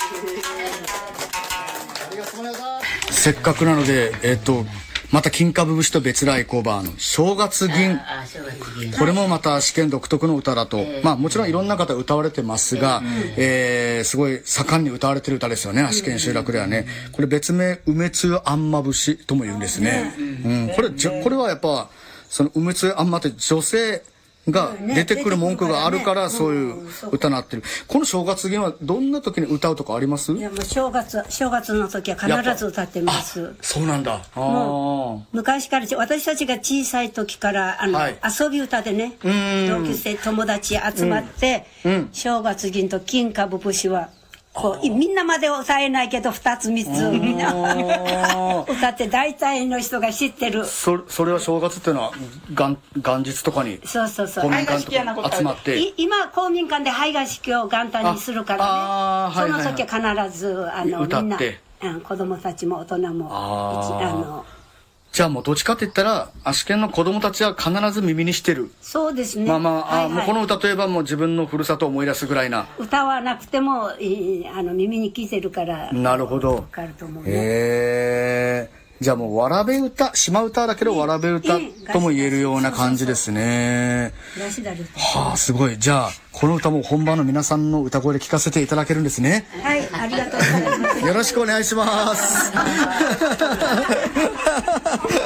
せっかくなので、また金株節と別来工場の正月銀、これもまた試験独特の歌だと、まあもちろんいろんな方歌われてますが、すごい盛んに歌われてる歌ですよね、足利集落ではね。これ別名梅つゆあんま節とも言うんですね。これはやっぱその梅つゆあんまって女性が出てくる文句があるからそういう歌になってる。この正月銀はどんな時に歌うとかあります？ いやもう正月の時は必ず歌ってます。 そうなんだ。 もう昔から私たちが小さい時から遊び歌でね、同級生友達集まって、正月銀と金株節はこうみんなまでは歌えないけど2つ3つみんな歌って大体の人が知ってる。 それは正月っていうのは元日とかにそう公民館とか集まって今公民館で拝賀式を元旦にするからね、その時は必ずみんな子供たちも大人もじゃあもうどっちかって言ったら足利の子供たちは必ず耳にしてる。 そうですね。 もうこの歌といえばもう自分のふるさとを思い出すぐらいな。 歌わなくても耳に聞いてるから。 なるほど。 分かると思うね。 じゃあもうわらべ歌、島歌だけどわらべ歌とも言えるような感じですね。はあ、すごい。じゃあこの歌も本場の皆さんの歌声で聞かせていただけるんですね。 はい、ありがとうございます。 よろしくお願いします。